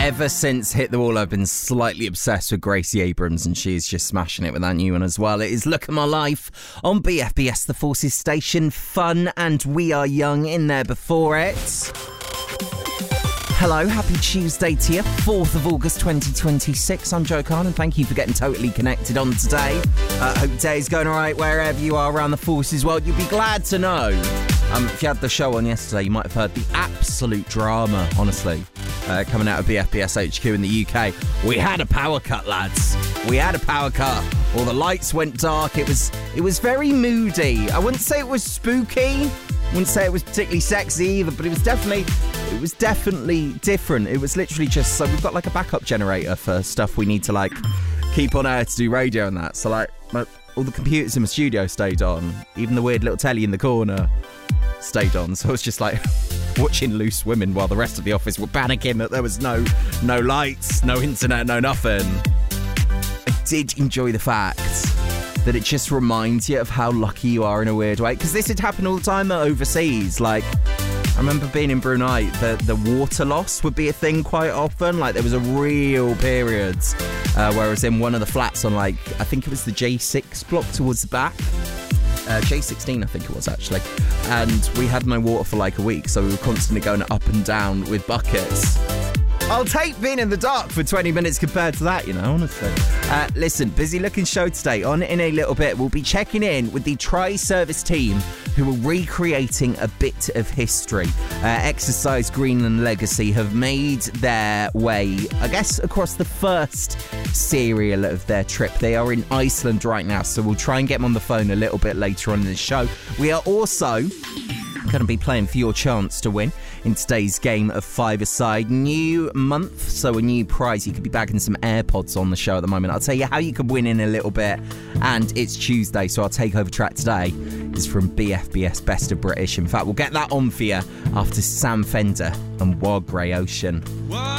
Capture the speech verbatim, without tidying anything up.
Ever since Hit the Wall, I've been slightly obsessed with Gracie Abrams, and she's just smashing it with that new one as well. It is Look at My Life on B F B S, the Forces station. Fun and We Are Young in there before it. Hello, happy Tuesday to you, fourth of August twenty twenty-six. I'm Joe Kahn, and thank you for getting totally connected on today. Uh, hope today's going all right wherever you are around the Forces world. You'll be glad to know, um, if you had the show on yesterday, you might have heard the absolute drama, honestly, uh, coming out of B F B S H Q in the U K. We had a power cut, lads. We had a power cut. All the lights went dark. It was, it was very moody. I wouldn't say it was spooky. I wouldn't say it was particularly sexy either, but it was definitely... It was definitely different. It was literally just, so we've got like a backup generator for stuff we need to like keep on air to do radio and that. So like my, all the computers in my studio stayed on. Even the weird little telly in the corner stayed on. So I was just like watching Loose Women while the rest of the office were panicking that there was no no lights, no internet, no nothing. I did enjoy the fact that it just reminds you of how lucky you are in a weird way. Because this had happened all the time overseas. Like, I remember being in Brunei, the, the water loss would be a thing quite often. Like, there was a real period uh, where I was in one of the flats on, like, I think it was the J six block towards the back. Uh, J sixteen, I think it was, actually. And we had no water for, like, a week, so we were constantly going up and down with buckets. I'll take being in the dark for twenty minutes compared to that, you know, honestly. Uh, listen, busy looking show today. On in a little bit, we'll be checking in with the Tri-Service team who are recreating a bit of history. Uh, Exercise Greenland Legacy have made their way, I guess, across the first serial of their trip. They are in Iceland right now, so we'll try and get them on the phone a little bit later on in the show. We are also going to be playing for your chance to win in today's game of five-a-side. New month, so a new prize. You could be bagging some AirPods on the show at the moment. I'll tell you how you could win in a little bit. And it's Tuesday, so our takeover track today is from B F B S Best of British. In fact, we'll get that on for you after Sam Fender and Wild Grey Ocean. What?